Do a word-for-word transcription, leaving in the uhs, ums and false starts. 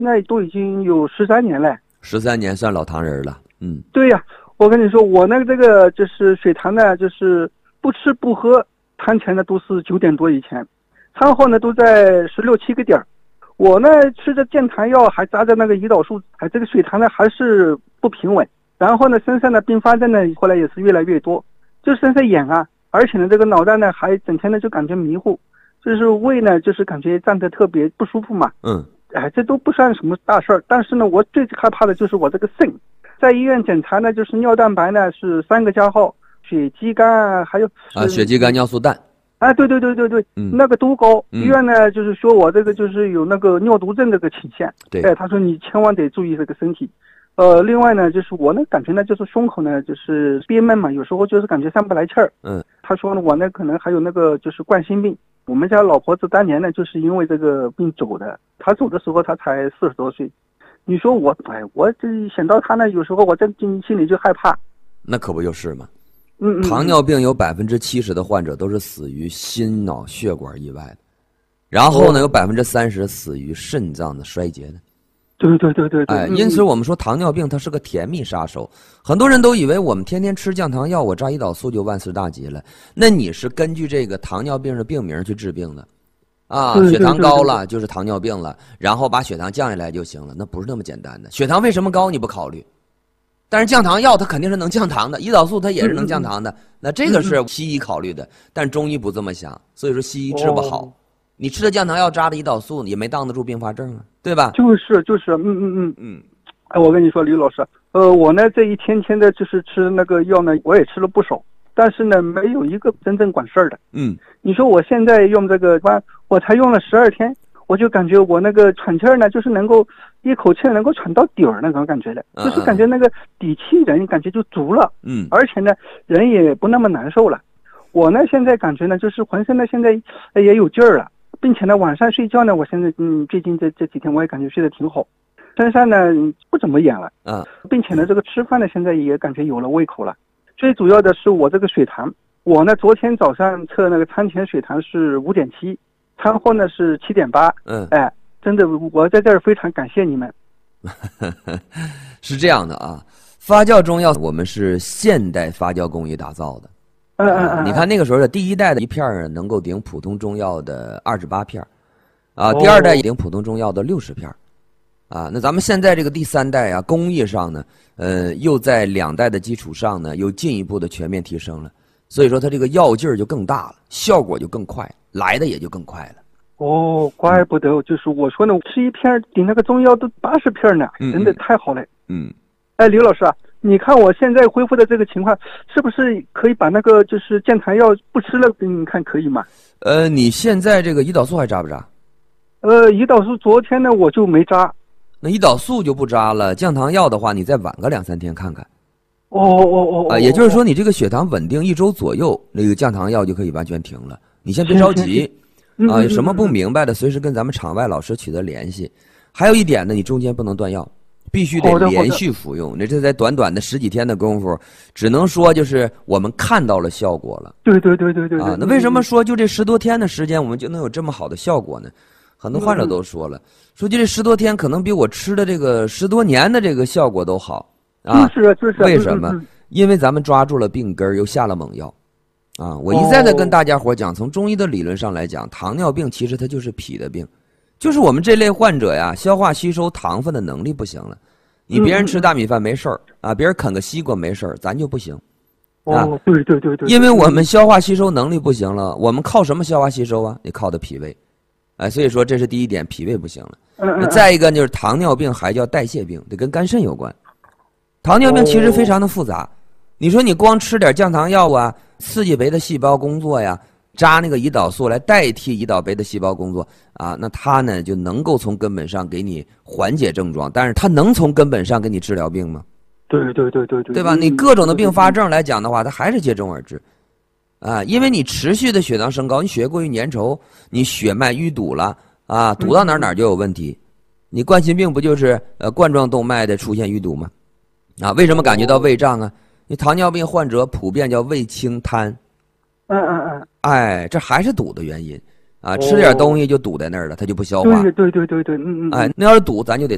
那都已经有十三年了。 十三年算老唐人了。嗯， 对呀、啊，我跟你说，我那个这个就是血糖呢，就是不吃不喝，餐前呢都是九点多以前，餐后呢都在十六七个点儿。我呢吃着降糖药，还扎着那个胰岛素，还这个血糖呢还是不平稳。然后呢，身上的并发症呢后来也是越来越多，就身上眼啊，而且呢这个脑袋呢还整天呢就感觉迷糊，就是胃呢就是感觉胀得特别不舒服嘛。 嗯， 哎，这都不算什么大事儿。但是呢，我最害怕的就是我这个肾，在医院检查呢，就是尿蛋白呢是三个加号，血肌酐啊，还有啊，血肌酐尿素氮。 啊，对对对对对， 嗯， 那个都高。 嗯、 医院呢就是说我这个就是有那个尿毒症这个倾向。 对， 哎，他说你千万得注意这个身体。呃，另外呢，就是我呢感觉呢，就是胸口呢就是憋闷嘛，有时候就是感觉上不来气儿。 嗯， 他说呢，我呢可能还有那个就是冠心病。我们家老婆子当年呢就是因为这个病走的，她走的时候她才四十多岁。你说我，哎，我这想到她呢，有时候我真心心里就害怕。 那可不就是吗？ 嗯嗯。 糖尿病有百分之七十的患者都是死于心脑血管意外的，然后呢，有百分之三十死于肾脏的衰竭的。 对对对对对。 哎，因此我们说糖尿病它是个甜蜜杀手，很多人都以为我们天天吃降糖药，我扎胰岛素就万事大吉了。那你是根据这个糖尿病的病名去治病的，啊，血糖高了就是糖尿病了，然后把血糖降下来就行了，那不是那么简单的。血糖为什么高你不考虑？但是降糖药它肯定是能降糖的，胰岛素它也是能降糖的，那这个是西医考虑的，但中医不这么想，所以说西医治不好。哦，你吃的降糖药扎的胰岛素也没挡得住并发症啊，对吧？ 就是就是，嗯嗯嗯嗯。 哎，我跟你说，李老师，呃，我呢这一天天的就是吃那个药呢，我也吃了不少，但是呢没有一个真正管事儿的。 嗯。 你说我现在用这个方，我才用了十二天，我就感觉我那个喘气儿呢，就是能够一口气能够喘到底儿那种感觉的， 嗯嗯， 就是感觉那个底气人感觉就足了。 嗯。 而且呢，人也不那么难受了。我呢现在感觉呢，就是浑身呢现在也有劲儿了。并且呢，晚上睡觉呢，我现在嗯，最近这这几天我也感觉睡得挺好，身上呢不怎么痒了， 嗯， 并且呢，这个吃饭呢，现在也感觉有了胃口了。最主要的是我这个血糖，我呢昨天早上测那个餐前血糖是五点七，餐后呢是七点八， 嗯， 哎，真的，我在这儿非常感谢你们。 是这样的啊，发酵中药我们是现代发酵工艺打造的。 嗯嗯嗯， 你看那个时候的第一代的一片能够顶普通中药的二十八片，啊，第二代顶普通中药的六十片，啊，那咱们现在这个第三代啊，工艺上呢，呃，又在两代的基础上呢，又进一步的全面提升了，所以说它这个药劲儿就更大了，效果就更快，来的也就更快了。 哦，怪不得，就是我说呢，吃一片顶那个中药都八十片呢，真的太好了。 嗯， 哎，刘老师啊。你看我现在恢复的这个情况，是不是可以把那个就是降糖药不吃了？你看可以吗？ 呃，你现在这个胰岛素还扎不扎？ 呃，胰岛素昨天呢我就没扎。 那胰岛素就不扎了，降糖药的话，你再晚个两三天看看。 哦哦哦啊，也就是说你这个血糖稳定一周左右，那个降糖药就可以完全停了。你先别着急，啊，有什么不明白的，随时跟咱们场外老师取得联系。还有一点呢，你中间不能断药。必须得连续服用，那这在短短的十几天的功夫，只能说就是我们看到了效果了。 对对对对对啊，那为什么说就这十多天的时间，我们就能有这么好的效果呢？很多患者都说了，说就这十多天可能比我吃的这个十多年的这个效果都好啊。 就是就是。 为什么？因为咱们抓住了病根，又下了猛药。啊，我一再的跟大家伙讲，从中医的理论上来讲，糖尿病其实它就是脾的病。就是我们这类患者呀，消化吸收糖分的能力不行了。你别人吃大米饭没事儿啊，别人啃个西瓜没事儿，咱就不行。 啊，对对对对。 因为我们消化吸收能力不行了，我们靠什么消化吸收啊？你靠的脾胃。哎，所以说这是第一点，脾胃不行了。 嗯。 再一个就是糖尿病还叫代谢病，得跟肝肾有关。糖尿病其实非常的复杂。你说你光吃点降糖药啊，刺激酶的细胞工作呀。扎那个胰岛素来代替胰岛酶的细胞工作啊，那它呢就能够从根本上给你缓解症状，但是它能从根本上给你治疗病吗？ 对对对对对， 对吧？你各种的并发症来讲的话，它还是接踵而至，啊，因为你持续的血糖升高，你血过于粘稠，你血脉淤堵了啊，堵到哪儿哪儿就有问题。你冠心病不就是呃冠状动脉的出现淤堵吗？啊，为什么感觉到胃胀啊？你糖尿病患者普遍叫胃清瘫。 嗯嗯嗯， 哎，这还是堵的原因啊！吃点东西就堵在那儿了，它就不消化。 对对对对对，嗯嗯。 哎，那要是堵，咱就得